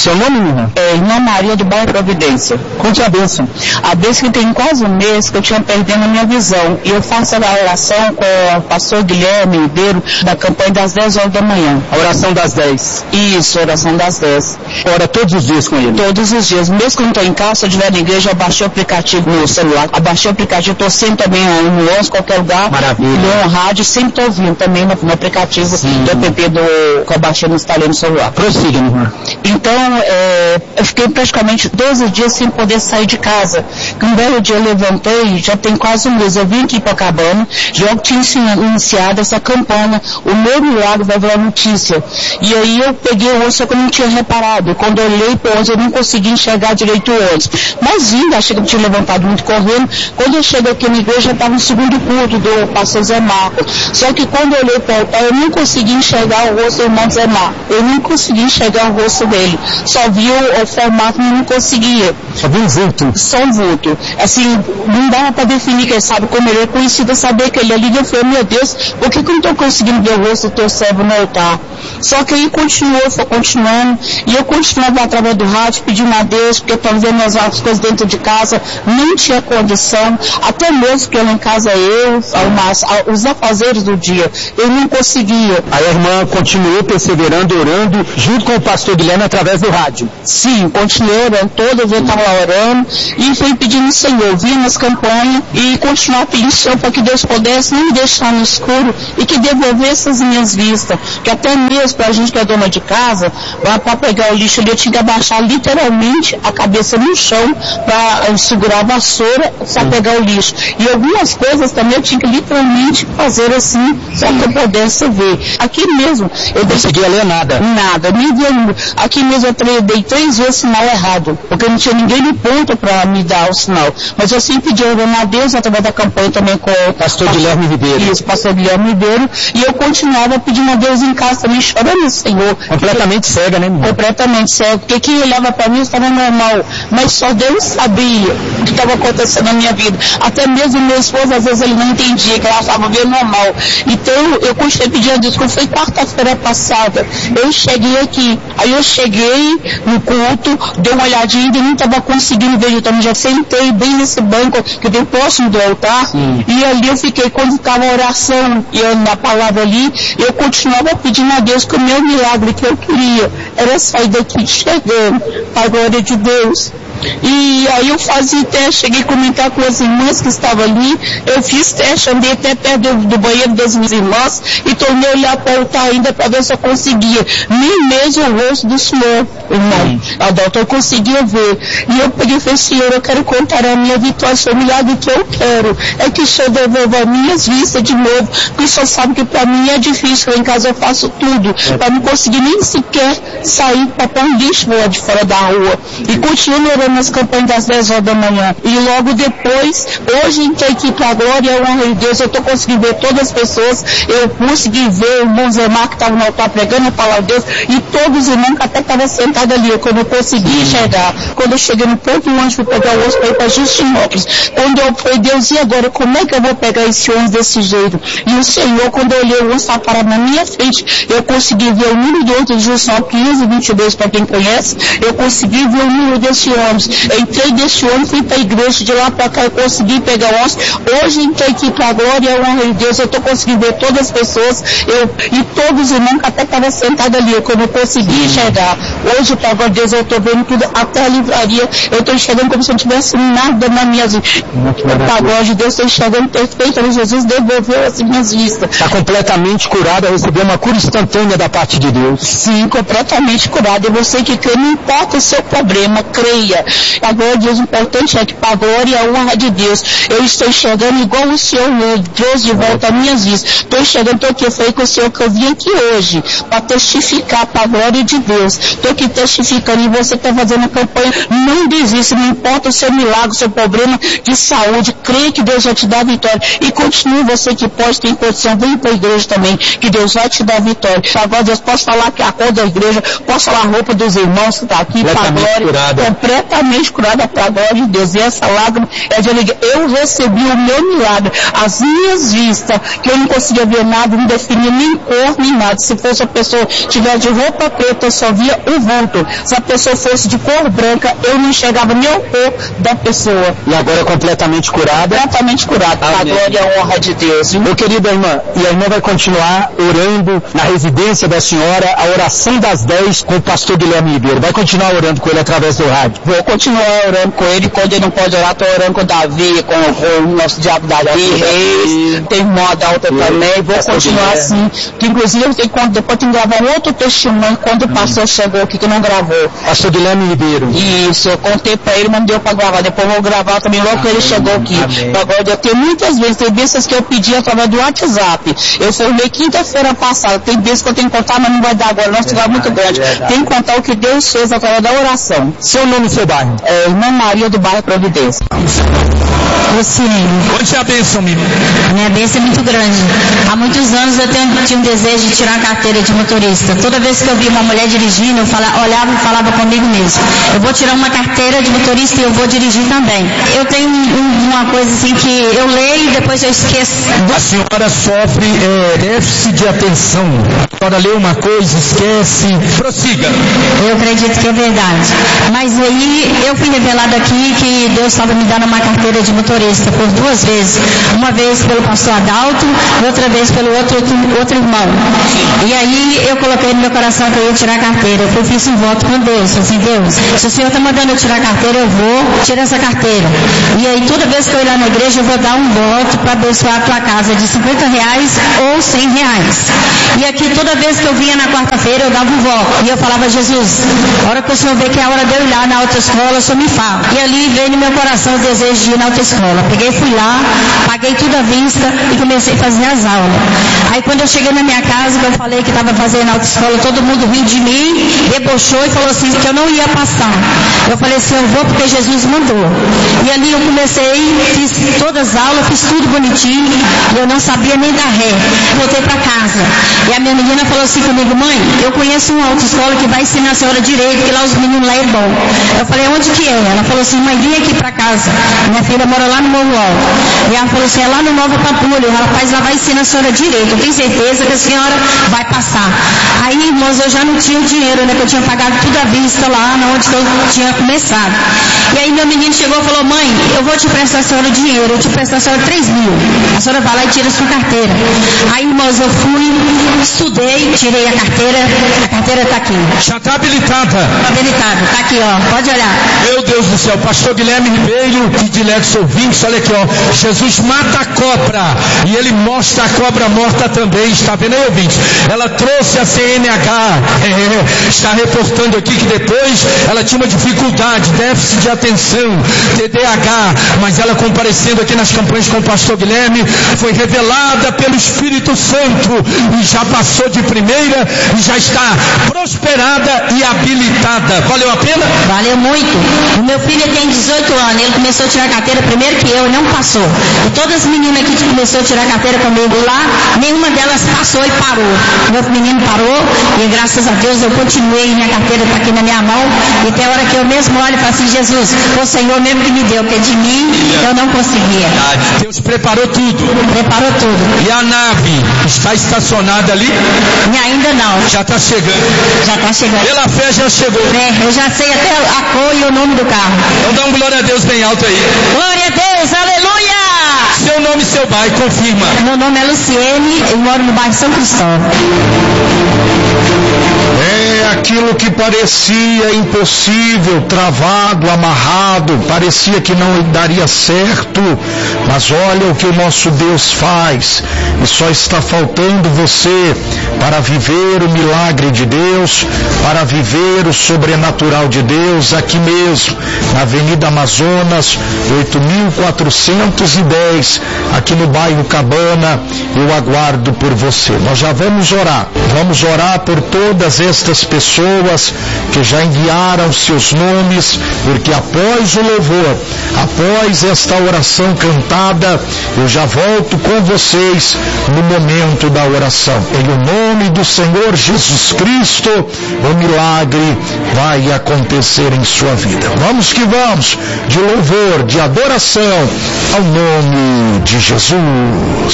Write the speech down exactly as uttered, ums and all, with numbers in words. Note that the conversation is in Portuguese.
Seu nome, minha irmã? É, irmã Maria do bairro Providência. Conte a bênção. A bênção que tem quase um mês que eu tinha perdendo a minha visão. E eu faço a oração com o pastor Guilherme Ribeiro, da campanha das dez horas da manhã. A oração das dez. Isso, a oração das dez. Ora todos os dias com ele? Todos os dias. Mesmo que eu não estou em casa, se eu estiver na igreja, eu baixei o aplicativo no celular. Eu baixei o aplicativo, estou sempre também no onze, qualquer lugar. Maravilha. No rádio, sempre estou ouvindo também no, no aplicativo Sim. do app do, que eu baixei no instalei no celular. Prossiga, minha irmã. Então, é, eu fiquei praticamente doze dias sem poder sair de casa. Um belo dia eu levantei, já tem quase um mês, eu vim aqui para Cabana, já tinha iniciado essa campanha, o meu milagre vai virar notícia. E aí eu peguei o ônibus, só que eu não tinha reparado. Quando eu olhei para o ônibus, eu não consegui enxergar direito o ônibus. Mas vindo, achei que eu tinha levantado muito correndo. Quando eu cheguei aqui na igreja, já estava no segundo culto do pastor Zé Marco. Só que quando eu olhei para o altar, eu não consegui enxergar o rosto do irmão Zé Marco. Eu não consegui enxergar o rosto dele. Só vi o, o formato, mas não conseguia. Só vi um vulto. Só um vulto. Assim, não dava para definir, quem sabe como ele é conhecido, saber que ele ali. Eu falei, meu Deus, por que, que eu não estou conseguindo ver o rosto do teu servo no altar? Só que aí continuou, foi continuando, e eu continuava através do rádio, pedindo a Deus, porque eu estava vendo as coisas dentro de casa, não tinha condição, até mesmo que eu lá em casa eu, arrumasse os afazeres do dia, eu não conseguia. Aí a irmã continuou perseverando, orando, junto com o pastor Guilherme, através do rádio? Sim, continuei orando, todas eu estava lá orando, e fui pedindo ao Senhor, vim nas campanhas, e continuar pedindo ao Senhor para que Deus pudesse não me deixar no escuro, e que devolvesse as minhas vistas, que até mesmo para a gente que é dona de casa, para pegar o lixo ali, eu tinha que abaixar literalmente a cabeça no chão para segurar a vassoura para pegar o lixo. E algumas coisas também eu tinha que literalmente fazer assim, para que eu pudesse ver. Aqui mesmo, eu não conseguia ler nada. Nada, nem via. Aqui mesmo eu dei três vezes sinal errado, porque não tinha ninguém no ponto para me dar o sinal. Mas eu sempre pedi orando a Deus através da campanha também com o pastor Guilherme Ribeiro. Isso, pastor Guilherme Ribeiro. E eu continuava pedindo a Deus em casa também, chorando, Senhor. Completamente porque, cega, né, minha? Completamente cega, porque quem olhava para mim estava normal, mas só Deus sabia o que estava acontecendo na minha vida. Até mesmo meu esposo, às vezes ele não entendia, que ela achava bem normal. Então eu continuei pedindo a Deus, quando foi quarta-feira passada, eu cheguei aqui, aí eu cheguei no culto, dei uma olhadinha e não estava conseguindo ver, eu também já sentei bem nesse banco que tem próximo do altar, Sim. e ali eu fiquei, quando estava a oração e eu, na palavra ali, eu continuava pedindo a Deus que o meu milagre que eu queria era sair daqui chegando para a glória de Deus. E aí eu fazia teste, cheguei a comentar com as irmãs que estavam ali, eu fiz teste, andei até perto do, do banheiro das minhas irmãs e tornei a olhar para o altar ainda para ver se eu conseguia, nem mesmo o rosto do Senhor, irmão, Adalto, eu conseguia ver. E eu peguei e falei, Senhor, eu quero contar a minha vitória, o milagre que eu quero é que o Senhor devolva as minhas vistas de novo, porque o Senhor sabe que para mim é difícil, lá em casa eu faço tudo, é. para não conseguir nem sequer sair para pôr um lixo lá de fora da rua. E continuo orando nas campanhas das dez horas da manhã. E logo depois, hoje entrei aqui para a glória e a honra de Deus, eu estou conseguindo ver todas as pessoas, eu consegui ver o irmão Zé Mar que estava no altar pregando a palavra de Deus, e todos os irmãos que até estavam sentados ali, quando eu consegui enxergar. Quando eu cheguei no ponto do ônibus, fui pegar o ônibus para ir para Justinópolis. Quando eu falei, Deus, e agora, como é que eu vou pegar esse ônibus desse jeito? E o Senhor, quando eu olhei o ônibus, estava parado na minha frente, eu consegui ver o número do ônibus de Justinópolis, quinhentos e vinte e dois, para quem conhece, eu consegui ver o número desse ônibus. Eu entrei desse ônibus, fui para a igreja, de lá para cá eu consegui pegar o ônibus. Hoje entrei aqui para a glória e a honra de Deus, eu estou conseguindo ver todas as pessoas, eu, e todos os irmãos que até estavam sentados ali, quando eu consegui enxergar. Hoje, para a glória de Deus, eu estou vendo tudo, até a livraria, eu estou enxergando como se não tivesse nada na minha vida. Para a glória de Deus, estou enxergando perfeitamente. Jesus devolveu as minhas vistas. Está completamente curada, recebeu uma cura instantânea da parte de Deus. Sim, completamente curada. E você que crê, não importa o seu problema, creia. A glória de Deus, o importante é que para a glória e a honra de Deus, eu estou enxergando igual o Senhor, Deus de volta às minhas vistas. Estou enxergando, estou aqui, eu falei com o Senhor que eu vim aqui hoje para testificar para a glória de Deus. Estou aqui testificando, e você que está fazendo a campanha, não desista, não importa o seu milagre, o seu problema de saúde, creia que Deus vai te dar a vitória. E continue, você que pode ter condição, vem para a igreja também, que Deus vai te dar a vitória. Agora, Deus, posso falar que a cor da igreja, posso falar a roupa dos irmãos que está aqui, para a glória, completa completamente curada para a glória de Deus. E essa lágrima é de alegria. Eu recebi o meu milagre. As minhas vistas, que eu não conseguia ver nada, não definia nem cor, nem nada. Se fosse a pessoa tiver de roupa preta, eu só via o vulto. Se a pessoa fosse de cor branca, eu não enxergava nem o corpo da pessoa. E agora é completamente curada? Completamente curada, para a glória e a honra de Deus. Meu querido irmã, e a irmã vai continuar orando na residência da senhora, a oração das dez com o pastor Guilherme Ribeiro. Vai continuar orando com ele através do rádio? Vou continuar orando com ele. Quando ele não pode orar, estou orando com o Davi, com, com o nosso diabo Davi, Reis, tem irmã Adalta também. Vou continuar assim. Que inclusive eu tenho, depois tem que gravar um outro testemunho quando o pastor chegou aqui que não gravou. Pastor Guilherme Ribeiro. Isso, eu contei para ele, mas não deu para gravar. Depois eu vou gravar também logo que ele chegou aqui. Agora eu tenho muitas vezes, tem vezes que eu pedi através do WhatsApp. Eu formei quinta-feira passada. Tem vezes que eu tenho que contar, mas não vai dar agora. Nosso lugar é muito grande. Tem que contar o que Deus fez através da oração. Seu nome e seu bairro? É, Irmã Maria do bairro Providência. Luciene. Onde é a bênção, menina? Minha bênção é muito grande. Há muitos anos eu tenho, tinha um desejo de tirar a carteira de motorista. Toda vez que eu via uma mulher dirigindo, eu falava, olhava e falava comigo mesmo. Eu vou tirar uma carteira de motorista e eu vou dirigir também. Eu tenho um, uma coisa assim que eu leio e depois eu esqueço. A senhora sofre é, déficit de atenção. A senhora lê uma coisa, esquece. Prossiga. Eu acredito que é verdade. Mas aí eu fui revelado aqui que Deus estava me dando uma carteira de motorista por duas vezes. Uma vez pelo pastor Adalto, outra vez pelo outro, outro, outro irmão. E aí eu coloquei no meu coração que eu ia tirar a carteira. Eu fiz um voto com Deus. Falei assim, Deus, se o Senhor está mandando eu tirar a carteira, eu vou tirar essa carteira. E aí toda vez que eu ir lá na igreja, eu vou dar um voto para abençoar a tua casa de cinquenta reais ou cem reais. E aqui toda vez que eu vinha na quarta-feira, eu dava um voto. E eu falava, Jesus, a hora que o Senhor vê que é a hora de eu ir lá na autoescola, o Senhor me fala. E ali veio no meu coração o desejo de ir na autoescola. Peguei, fui lá, paguei tudo à vista e comecei a fazer as aulas. Aí quando eu cheguei na minha casa, que eu falei que estava fazendo autoescola, todo mundo riu de mim, debochou e falou assim, que eu não ia passar. Eu falei assim, eu vou porque Jesus mandou. E ali eu comecei, fiz todas as aulas, fiz tudo bonitinho, e eu não sabia nem dar ré. Voltei para casa. E a minha menina falou assim comigo, mãe, eu conheço uma autoescola que vai ensinar a senhora direito, que lá os meninos lá é bom. Eu falei, onde que é? Ela falou assim, mãe, vem aqui para casa. Minha filha mora lá no Morro Alto. E ela falou assim, é lá no Nova Pampulha. O rapaz lá vai ensinar a senhora direito. Eu tenho certeza que a senhora vai passar. Aí, irmãos, eu já não tinha o dinheiro, né? Que eu tinha pagado tudo à vista lá, onde eu tinha começado. E aí meu menino chegou e falou, mãe, eu vou te prestar a senhora o dinheiro, eu te prestar a senhora três mil. A senhora vai lá e tira a sua carteira. Aí, irmãos, eu fui, estudei, tirei a carteira, a carteira está aqui. Já está habilitada. Está habilitada, está aqui, ó, pode olhar. Meu Deus do céu, pastor Guilherme Ribeiro e diletos ouvintes, olha aqui, ó, Jesus mata a cobra e ele mostra a cobra morta também, está vendo aí, ouvintes? Ela trouxe a C N H, é, está reportando aqui que depois ela tinha uma dificuldade, déficit de atenção, T D A H, mas ela comparecendo aqui nas campanhas com o pastor Guilherme, foi revelada pelo Espírito Santo e já passou de primeira e já está prosperada e habilitada. Valeu a pena? Valeu muito. O meu filho tem dezoito anos, ele começou a tirar carteira primeiro que eu, não passou. E todas as meninas que começaram a tirar carteira comigo lá, nenhuma delas passou e parou. Meu menino parou e graças a Deus eu continuei, minha carteira está aqui na minha mão e tem hora que eu mesmo olho e falo assim, Jesus, foi o Senhor mesmo que me deu, porque de mim eu não conseguia. Deus preparou tudo. Preparou tudo. E a nave está estacionada ali? E ainda não. Já está chegando. Já está chegando. Pela fé já chegou. É, eu já sei até a cor e o nome do carro. Então dá um glória a Deus bem alto aí. Glória a Deus, aleluia! Seu nome e seu bairro, confirma. Meu nome é Luciene, eu moro no bairro São Cristóvão. É aquilo que parecia impossível, travado, amarrado, parecia que não daria certo, mas olha o que o nosso Deus faz, e só está faltando você para viver o milagre de Deus, para viver o sobrenatural de Deus, aqui mesmo, na Avenida Amazonas, oito mil quatrocentos e dez, aqui no bairro Cabana. Eu aguardo por você. Nós já vamos orar. Vamos orar por todas estas pessoas que já enviaram seus nomes, porque após o louvor, após esta oração cantada, eu já volto com vocês no momento da oração. Em nome do Senhor Jesus Cristo, o milagre vai acontecer em sua vida. Vamos que vamos, de louvor, de adoração ao nome de Jesus.